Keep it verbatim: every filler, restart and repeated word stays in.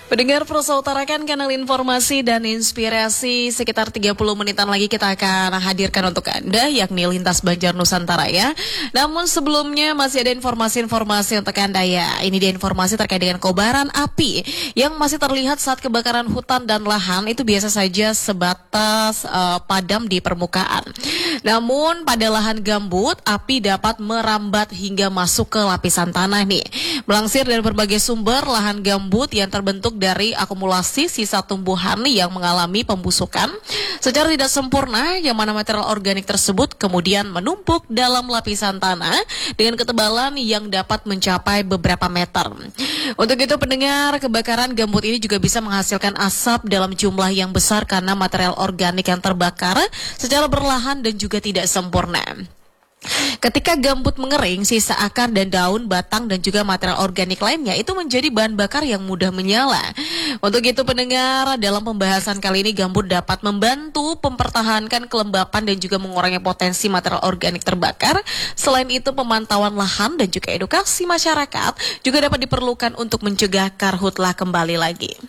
Pendengar Prosa utarakan kanal informasi dan inspirasi sekitar tiga puluh menitan lagi kita akan hadirkan untuk Anda, yakni Lintas Banjar Nusantara ya. Namun sebelumnya masih ada informasi-informasi untuk Anda ya. Ini dia informasi terkait dengan kobaran api yang masih terlihat saat kebakaran hutan dan lahan itu biasa saja sebatas uh, padam di permukaan. Namun pada lahan gambut, api dapat merambat hingga masuk ke lapisan tanah nih. Melansir dari berbagai sumber, lahan gambut yang terbentuk dari akumulasi sisa tumbuhan yang mengalami pembusukan secara tidak sempurna, yang mana material organik tersebut kemudian menumpuk dalam lapisan tanah dengan ketebalan yang dapat mencapai beberapa meter. Untuk itu pendengar, kebakaran gambut ini juga bisa menghasilkan asap dalam jumlah yang besar karena material organik yang terbakar secara berlahan dan juga tidak sempurna. Ketika gambut mengering, sisa akar dan daun, batang, dan juga material organik lainnya itu menjadi bahan bakar yang mudah menyala. Untuk itu pendengar, dalam pembahasan kali ini gambut dapat membantu mempertahankan kelembapan dan juga mengurangi potensi material organik terbakar. Selain itu, pemantauan lahan dan juga edukasi masyarakat juga dapat diperlukan untuk mencegah karhutlah kembali lagi.